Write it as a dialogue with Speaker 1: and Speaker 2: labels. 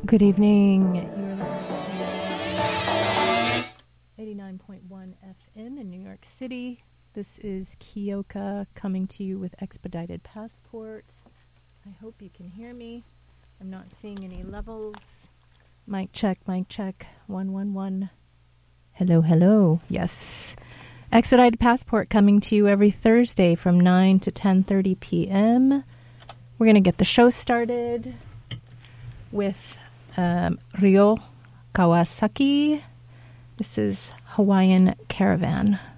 Speaker 1: Good evening. You're listening to 89.1 FM in New York City. This is Kyoka coming to you with Expedited Passport. I hope you can hear me. I'm not seeing any levels. Mic check, 111. Hello, hello. Yes. Expedited Passport coming to you every Thursday from 9 to 10:30 p.m. We're going to get the show started with Ryo Kawasaki. This is Hawaiian Caravan.